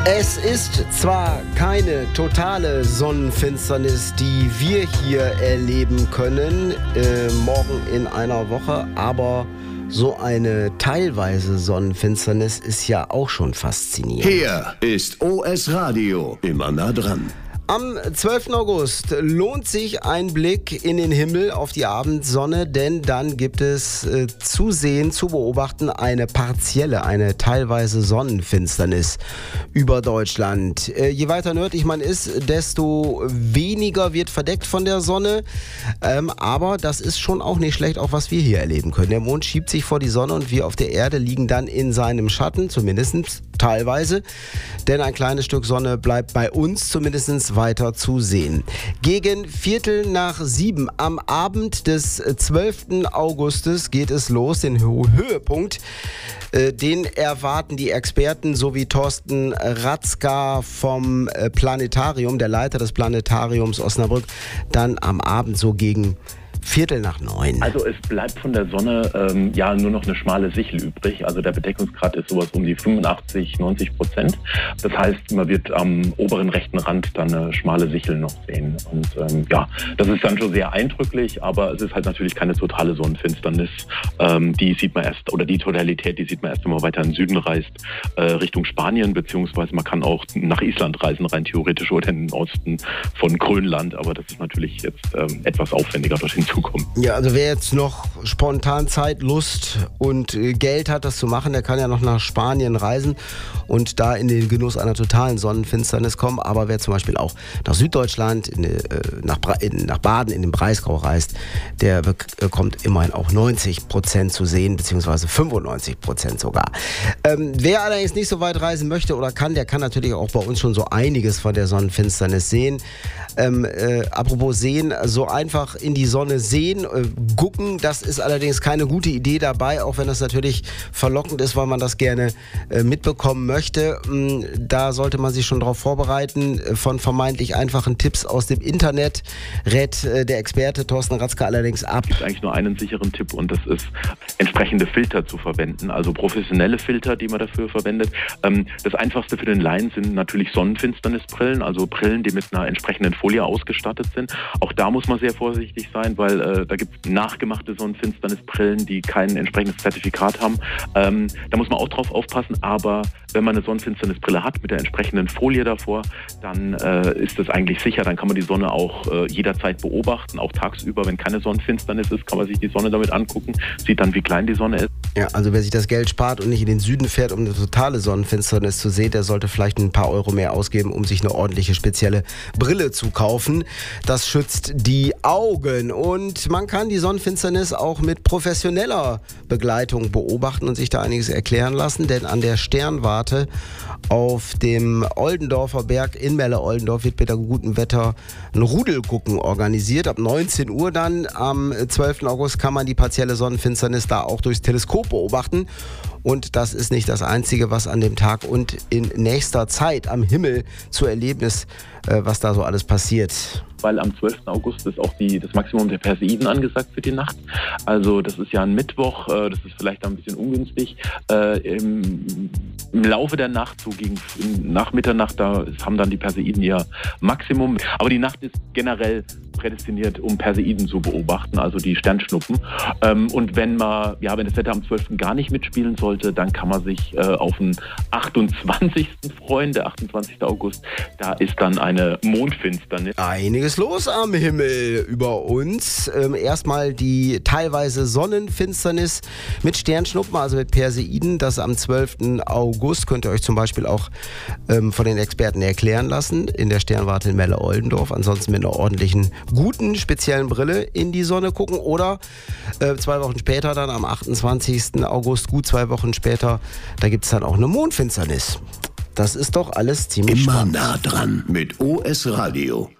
Es ist zwar keine totale Sonnenfinsternis, die wir hier erleben können, morgen in einer Woche, aber so eine teilweise Sonnenfinsternis ist ja auch schon faszinierend. Hier ist OS Radio, immer nah dran. Am 12. August lohnt sich ein Blick in den Himmel auf die Abendsonne, denn dann gibt es zu sehen, zu beobachten eine teilweise Sonnenfinsternis über Deutschland. Je weiter nördlich man ist, desto weniger wird verdeckt von der Sonne, aber das ist schon auch nicht schlecht, auch was wir hier erleben können. Der Mond schiebt sich vor die Sonne und wir auf der Erde liegen dann in seinem Schatten, zumindest teilweise, denn ein kleines Stück Sonne bleibt bei uns zumindest weiter zu sehen. Gegen 6:45 am Abend des 12. Augustes geht es los, den Höhepunkt. Den erwarten die Experten sowie Thorsten Ratzka vom Planetarium, der Leiter des Planetariums Osnabrück, dann am Abend so gegen 8:45. Also es bleibt von der Sonne nur noch eine schmale Sichel übrig. Also der Bedeckungsgrad ist sowas um die 85-90%. Das heißt, man wird am oberen rechten Rand dann eine schmale Sichel noch sehen. Und das ist dann schon sehr eindrücklich, aber es ist halt natürlich keine totale Sonnenfinsternis. Die sieht man erst, oder die Totalität, die sieht man erst, wenn man weiter in den Süden reist, Richtung Spanien, beziehungsweise man kann auch nach Island reisen, rein theoretisch, oder in den Osten von Grönland. Aber das ist natürlich jetzt etwas aufwendiger dorthin zu kommen. Ja, also wer jetzt noch spontan Zeit, Lust und Geld hat, das zu machen, der kann ja noch nach Spanien reisen und da in den Genuss einer totalen Sonnenfinsternis kommen. Aber wer zum Beispiel auch nach Süddeutschland, nach Baden in den Breisgau reist, der bekommt immerhin auch 90% zu sehen, beziehungsweise 95% sogar. Wer allerdings nicht so weit reisen möchte oder kann, der kann natürlich auch bei uns schon so einiges von der Sonnenfinsternis sehen. Apropos sehen, so einfach in die Sonne sehen, gucken, das ist allerdings keine gute Idee dabei, auch wenn das natürlich verlockend ist, weil man das gerne mitbekommen möchte. Da sollte man sich schon darauf vorbereiten. Von vermeintlich einfachen Tipps aus dem Internet rät der Experte Thorsten Ratzka allerdings ab. Es gibt eigentlich nur einen sicheren Tipp und das ist, entsprechende Filter zu verwenden, also professionelle Filter, die man dafür verwendet. Das Einfachste für den Laien sind natürlich Sonnenfinsternisbrillen, also Brillen, die mit einer entsprechenden Folie ausgestattet sind. Auch da muss man sehr vorsichtig sein, weil da gibt es nachgemachte Sonnenfinsternisbrillen, die kein entsprechendes Zertifikat haben. Da muss man auch drauf aufpassen, aber wenn man eine Sonnenfinsternisbrille hat mit der entsprechenden Folie davor, dann ist das eigentlich sicher. Dann kann man die Sonne auch jederzeit beobachten, auch tagsüber. Wenn keine Sonnenfinsternis ist, kann man sich die Sonne damit angucken, sieht dann, wie klein die Sonne ist. Ja, also wer sich das Geld spart und nicht in den Süden fährt, um eine totale Sonnenfinsternis zu sehen, der sollte vielleicht ein paar Euro mehr ausgeben, um sich eine ordentliche spezielle Brille zu kaufen. Das schützt die Augen und man kann die Sonnenfinsternis auch mit professioneller Begleitung beobachten und sich da einiges erklären lassen, denn an der Sternwarte auf dem Oldendorfer Berg in Melle-Oldendorf wird bei gutem Wetter ein Rudelgucken organisiert. Ab 19 Uhr dann am 12. August kann man die partielle Sonnenfinsternis da auch durchs Teleskop beobachten. Und das ist nicht das Einzige, was an dem Tag und in nächster Zeit am Himmel zu erleben ist, was da so alles passiert. Weil am 12. August ist auch das Maximum der Perseiden angesagt für die Nacht. Also das ist ja ein Mittwoch, das ist vielleicht ein bisschen ungünstig. Im Laufe der Nacht, so nach Mitternacht, da haben dann die Perseiden ihr Maximum. Aber die Nacht ist generell prädestiniert, um Perseiden zu beobachten, also die Sternschnuppen. Und wenn das Wetter am 12. gar nicht mitspielen sollte, dann kann man sich auf den 28. freuen, der 28. August. Da ist dann eine Mondfinsternis. Einiges los am Himmel über uns. Erstmal die teilweise Sonnenfinsternis mit Sternschnuppen, also mit Perseiden. Das am 12. August könnt ihr euch zum Beispiel auch von den Experten erklären lassen in der Sternwarte in Melle-Oldendorf. Ansonsten mit einer ordentlichen, guten, speziellen Brille in die Sonne gucken oder 2 Wochen später, dann am 28. August, gut 2 Wochen später, da gibt es dann auch eine Mondfinsternis. Das ist doch alles ziemlich immer spannend. nah dran mit OS Radio.